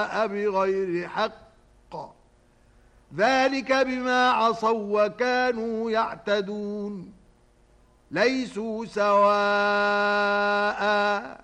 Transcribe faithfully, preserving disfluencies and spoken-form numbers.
جاء بغير حق ذلك بما عصوا وكانوا يعتدون ليسوا سواء